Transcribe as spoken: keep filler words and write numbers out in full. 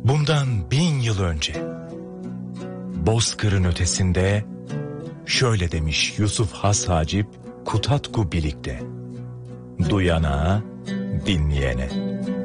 Bundan bin yıl önce Bozkır'ın ötesinde şöyle demiş Yusuf Has Hacip Kutatku Bilik'te: duyana, dinleyene.